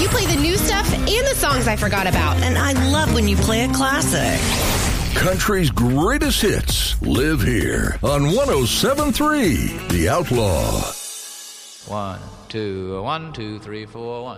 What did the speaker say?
play the new stuff and the songs I forgot about. And I love when you play a classic. Country's greatest hits live here on 107.3 The Outlaw. 1, 2, 1, 2, 3, 4, 1.